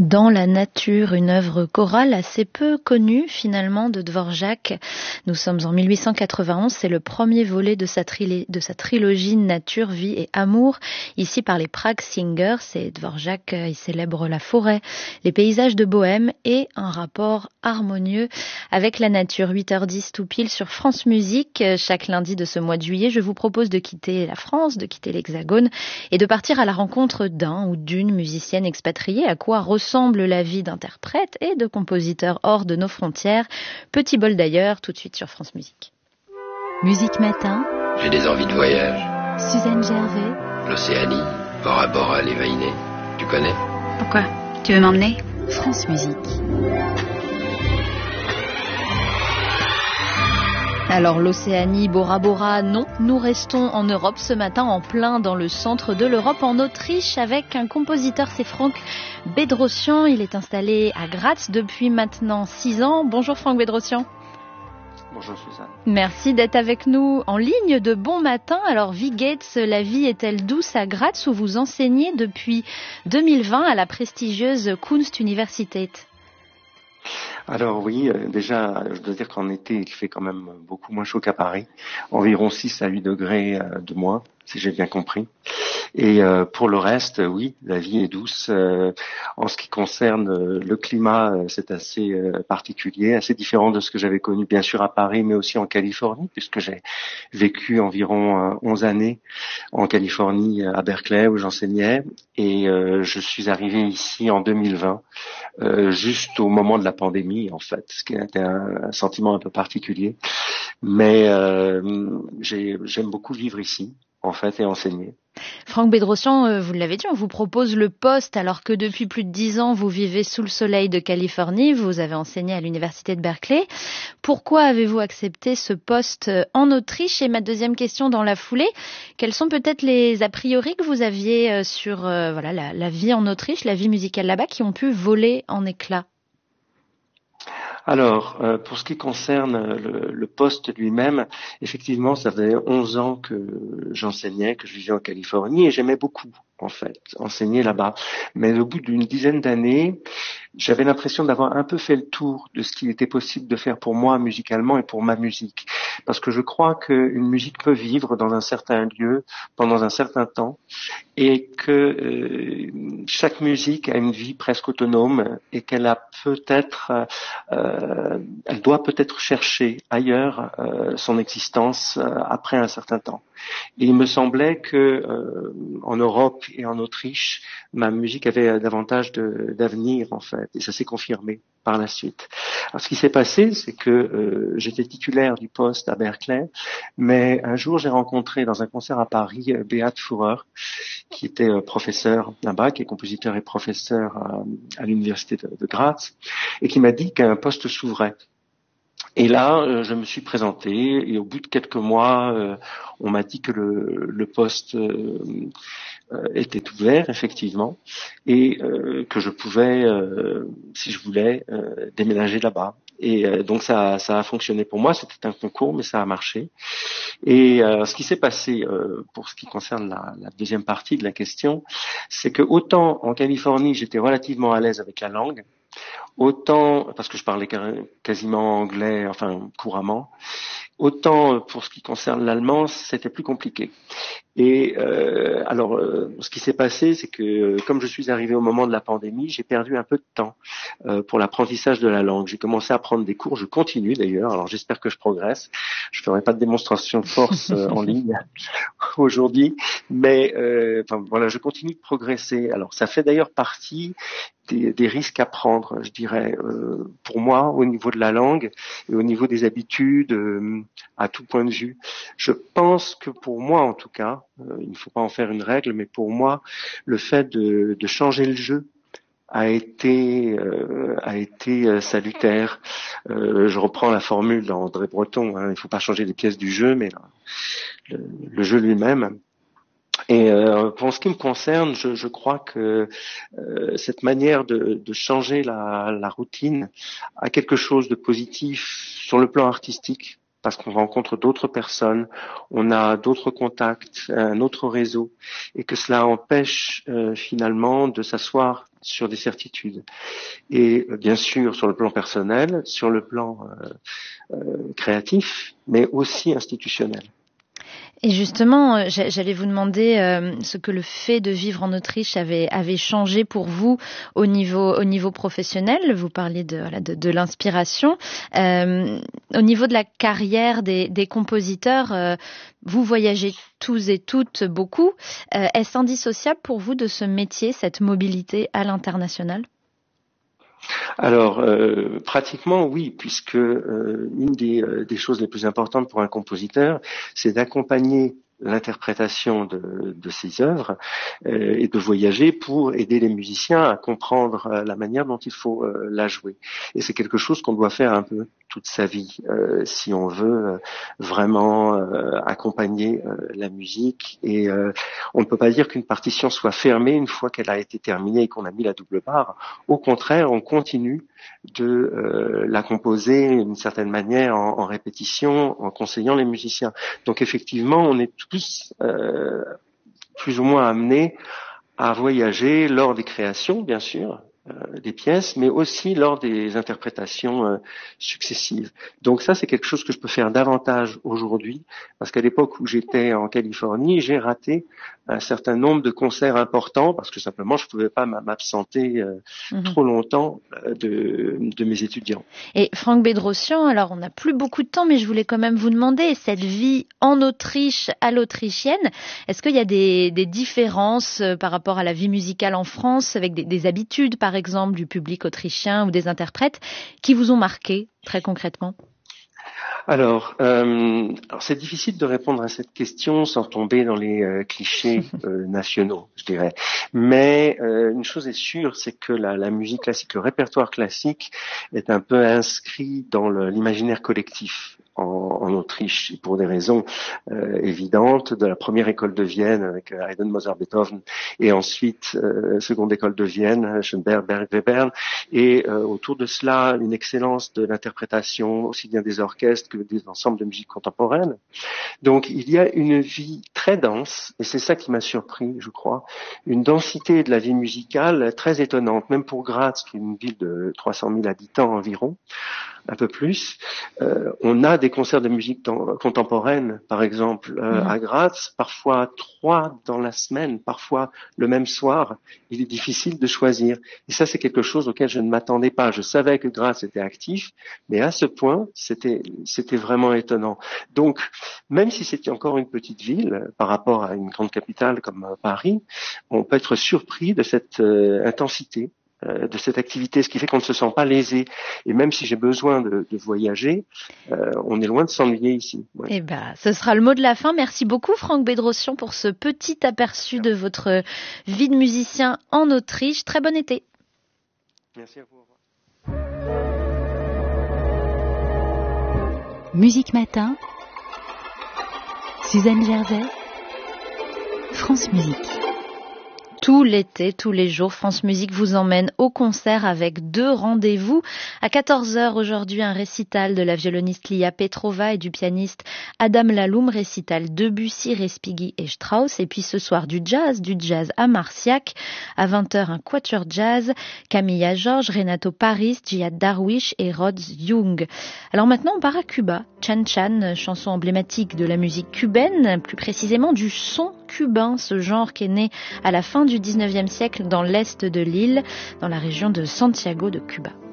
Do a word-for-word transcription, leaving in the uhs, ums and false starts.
Dans la nature, une œuvre chorale assez peu connue finalement de Dvorak. Nous sommes en mille huit cent quatre-vingt-onze, c'est le premier volet de sa, tri- de sa trilogie Nature, vie et amour, ici par les Prague Singers. Et Dvorak, il célèbre la forêt, les paysages de Bohème et un rapport harmonieux avec la nature. huit heures dix tout pile sur France Musique. Chaque lundi de ce mois de juillet, je vous propose de quitter la France, de quitter l'Hexagone et de partir à la rencontre d'un ou d'une musicienne expatriée. À quoi ressemble la vie d'interprètes et de compositeurs hors de nos frontières. Petit bol d'ailleurs, tout de suite sur France Musique. Musique Matin. J'ai des envies de voyage. Suzanne Gervais. L'Océanie, Bora Bora, les Vainés. Tu connais? Pourquoi? Tu veux m'emmener? France Musique. Alors l'Océanie, Bora Bora, non, nous restons en Europe ce matin, en plein dans le centre de l'Europe, en Autriche, avec un compositeur, c'est Franck Bedrosian. Il est installé à Graz depuis maintenant six ans. Bonjour Franck Bedrosian. Bonjour Suzanne. Merci d'être avec nous en ligne de bon matin. Alors Wie geht's, la vie est-elle douce à Graz où vous enseignez depuis deux mille vingt à la prestigieuse Kunstuniversität? Alors oui, euh, déjà, je dois dire qu'en été, il fait quand même beaucoup moins chaud qu'à Paris, environ six à huit degrés euh, de moins, si j'ai bien compris. Et euh, pour le reste, euh, oui, la vie est douce. Euh, en ce qui concerne euh, le climat, euh, c'est assez euh, particulier, assez différent de ce que j'avais connu bien sûr à Paris, mais aussi en Californie, puisque j'ai vécu environ euh, onze années en Californie, à Berkeley, où j'enseignais. Et euh, je suis arrivé ici en deux mille vingt, euh, juste au moment de la pandémie, en fait, ce qui était un, un sentiment un peu particulier. Mais euh, j'ai, j'aime beaucoup vivre ici, en fait, et enseigner. Franck Bedrosian, vous l'avez dit, on vous propose le poste alors que depuis plus de dix ans, vous vivez sous le soleil de Californie. Vous avez enseigné à l'université de Berkeley. Pourquoi avez-vous accepté ce poste en Autriche? Et ma deuxième question dans la foulée, quels sont peut-être les a priori que vous aviez sur euh, voilà la, la vie en Autriche, la vie musicale là-bas, qui ont pu voler en éclats? Alors, euh, pour ce qui concerne le, le poste lui-même, effectivement, ça faisait onze ans que j'enseignais, que je vivais en Californie, et j'aimais beaucoup, en fait, enseigner là-bas. Mais au bout d'une dizaine d'années, j'avais l'impression d'avoir un peu fait le tour de ce qu'il était possible de faire pour moi musicalement et pour ma musique. Parce que je crois qu'une musique peut vivre dans un certain lieu, pendant un certain temps, et que euh, chaque musique a une vie presque autonome et qu'elle a peut-être, euh, elle doit peut-être chercher ailleurs euh, son existence euh, après un certain temps. Et il me semblait que euh, en Europe et en Autriche, ma musique avait davantage de, d'avenir en fait, et ça s'est confirmé par la suite. Alors ce qui s'est passé, c'est que euh, j'étais titulaire du poste à Berkeley, mais un jour j'ai rencontré dans un concert à Paris Beat Führer, qui était euh, professeur là-bas, qui est compositeur et professeur à, à l'université de, de Graz, et qui m'a dit qu'un poste s'ouvrait. Et là, euh, je me suis présenté, et au bout de quelques mois, euh, on m'a dit que le, le poste euh, euh, était ouvert, effectivement, et euh, que je pouvais, euh, si je voulais, euh, déménager là-bas. Et euh, donc ça, ça a fonctionné pour moi. C'était un concours, mais ça a marché. Et euh, ce qui s'est passé, euh, pour ce qui concerne la, la deuxième partie de la question, c'est que autant en Californie, j'étais relativement à l'aise avec la langue, autant, parce que je parlais quasiment anglais, enfin couramment, autant pour ce qui concerne l'allemand, c'était plus compliqué. Et euh, alors, euh, ce qui s'est passé, c'est que euh, comme je suis arrivé au moment de la pandémie, j'ai perdu un peu de temps euh, pour l'apprentissage de la langue. J'ai commencé à prendre des cours, je continue d'ailleurs, alors j'espère que je progresse. Je ferai pas de démonstration de force euh, en ligne aujourd'hui, mais euh, enfin, voilà, je continue de progresser. Alors, ça fait d'ailleurs partie des, des risques à prendre, je dirais, euh, pour moi, au niveau de la langue et au niveau des habitudes, euh, à tout point de vue. Je pense que pour moi, en tout cas, euh, il ne faut pas en faire une règle, mais pour moi, le fait de, de changer le jeu a été euh, a été euh, salutaire. Euh, je reprends la formule d'André Breton, hein, il ne faut pas changer les pièces du jeu, mais le, le jeu lui-même. Et euh, pour ce qui me concerne, je, je crois que euh, cette manière de, de changer la, la routine a quelque chose de positif sur le plan artistique. parce qu'on rencontre d'autres personnes, on a d'autres contacts, un autre réseau, et que cela empêche euh, finalement de s'asseoir sur des certitudes. Et euh, bien sûr sur le plan personnel, sur le plan euh, euh, créatif, mais aussi institutionnel. Et justement, j'allais vous demander euh, ce que le fait de vivre en Autriche avait, avait changé pour vous au niveau, au niveau professionnel. Vous parliez de, voilà, de, de l'inspiration. Euh, au niveau de la carrière des, des compositeurs, euh, vous voyagez tous et toutes beaucoup. Euh, est-ce indissociable pour vous de ce métier, cette mobilité à l'international ? Alors, euh, pratiquement oui, puisque euh, une des, euh, des choses les plus importantes pour un compositeur, c'est d'accompagner l'interprétation de, de ses œuvres euh, et de voyager pour aider les musiciens à comprendre euh, la manière dont il faut euh, la jouer. Et c'est quelque chose qu'on doit faire un peu toute sa vie euh, si on veut euh, vraiment euh, accompagner euh, la musique. Et euh, on ne peut pas dire qu'une partition soit fermée une fois qu'elle a été terminée et qu'on a mis la double barre. Au contraire, on continue de euh, la composer d'une certaine manière en, en répétition, en conseillant les musiciens. Donc effectivement, on est tous euh, plus ou moins amenés à voyager lors des créations, bien sûr, euh, des pièces, mais aussi lors des interprétations euh, successives. Donc ça, c'est quelque chose que je peux faire davantage aujourd'hui, parce qu'à l'époque où j'étais en Californie, j'ai raté un certain nombre de concerts importants, parce que simplement, je ne pouvais pas m'absenter euh, mmh. trop longtemps euh, de, de mes étudiants. Et Franck Bedrosian, alors on n'a plus beaucoup de temps, mais je voulais quand même vous demander, cette vie en Autriche à l'autrichienne, est-ce qu'il y a des, des différences euh, par rapport à la vie musicale en France, avec des, des habitudes, par exemple, du public autrichien ou des interprètes, qui vous ont marqué très concrètement ? Alors, euh, alors, c'est difficile de répondre à cette question sans tomber dans les euh, clichés euh, nationaux, je dirais. Mais euh, une chose est sûre, c'est que la, la musique classique, le répertoire classique est un peu inscrit dans le, l'imaginaire collectif en, en Autriche, pour des raisons euh, évidentes, de la première école de Vienne avec Haydn, Mozart, Beethoven, et ensuite euh, seconde école de Vienne, Schoenberg, Berg, Webern, et euh, autour de cela, une excellence de l'interprétation, aussi bien des orchestres que des ensembles de musique contemporaine. Donc il y a une vie très dense, et c'est ça qui m'a surpris, je crois, une densité de la vie musicale très étonnante, même pour Graz, qui est une ville de trois cent mille habitants environ, un peu plus. Euh, on a des concerts de musique dans, contemporaine, par exemple, euh, mmh. à Graz, parfois trois dans la semaine, parfois le même soir. Il est difficile de choisir. Et ça, c'est quelque chose auquel je ne m'attendais pas. Je savais que Graz était actif, mais à ce point, c'était, c'était vraiment étonnant. Donc, même si c'était encore une petite ville, par rapport à une grande capitale comme Paris, on peut être surpris de cette euh, intensité de cette activité, ce qui fait qu'on ne se sent pas lésé. Et même si j'ai besoin de, de voyager, euh, on est loin de s'ennuyer ici. Ouais. Eh ben, ce sera le mot de la fin. Merci beaucoup, Franck Bedrosian, pour ce petit aperçu de votre vie de musicien en Autriche. Très bon été. Merci à vous. Musique Matin, Suzanne Gervais, France Musique. Tout l'été, tous les jours, France Musique vous emmène au concert avec deux rendez-vous. À quatorze heures aujourd'hui, un récital de la violoniste Lia Petrova et du pianiste Adam Laloum, récital Debussy, Respighi et Strauss. Et puis ce soir, du jazz, du jazz à Marciac. À vingt heures, un quatuor jazz, Camilla Georges, Renato Paris, Jihad Darwish et Rod Young. Alors maintenant, on part à Cuba. Chan Chan, chanson emblématique de la musique cubaine, plus précisément du son cubain, ce genre qui est né à la fin du dix-neuvième siècle dans l'est de l'île, dans la région de Santiago de Cuba.